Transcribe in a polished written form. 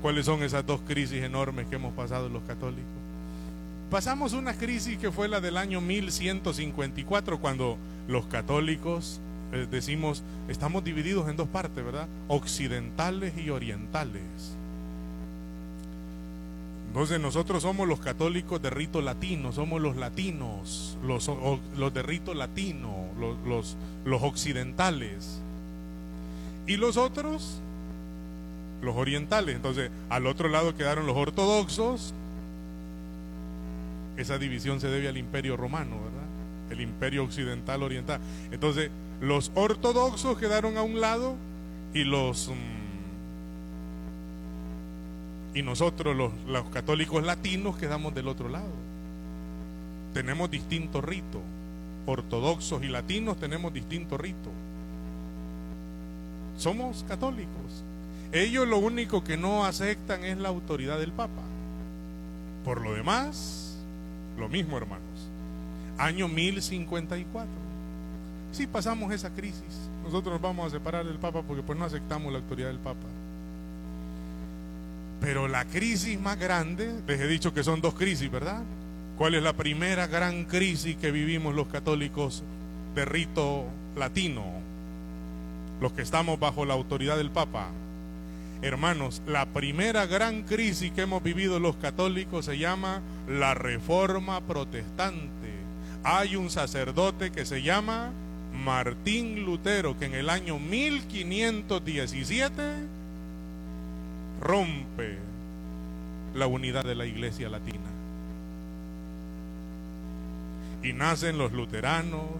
¿Cuáles son esas dos crisis enormes que hemos pasado los católicos? Pasamos una crisis que fue la del año 1154, cuando los católicos, decimos, estamos divididos en dos partes, ¿verdad? Occidentales y orientales. Entonces nosotros somos los católicos de rito latino, somos los latinos, los de rito latino, los occidentales. Y los otros, los orientales. Entonces al otro lado quedaron los ortodoxos. Esa división se debe al Imperio Romano, ¿verdad? El Imperio Occidental Oriental. Entonces los ortodoxos quedaron a un lado y nosotros los católicos latinos quedamos del otro lado. Tenemos distinto rito. Ortodoxos y latinos tenemos distinto rito. Somos católicos. Ellos lo único que no aceptan es la autoridad del Papa. Por lo demás, lo mismo, hermanos. Año 1054. Sí, pasamos esa crisis. Nosotros nos vamos a separar del Papa porque pues no aceptamos la autoridad del Papa. Pero la crisis más grande, les he dicho que son dos crisis, ¿verdad? ¿Cuál es la primera gran crisis que vivimos los católicos de rito latino? Los que estamos bajo la autoridad del Papa. Hermanos, la primera gran crisis que hemos vivido los católicos se llama la Reforma Protestante. Hay un sacerdote que se llama Martín Lutero, que en el año 1517 rompe la unidad de la Iglesia Latina. Y nacen los luteranos,